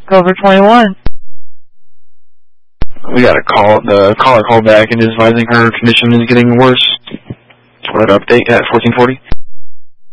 Over 21. We got a call. The caller called back and is advising her condition is getting worse. Let update at 1440.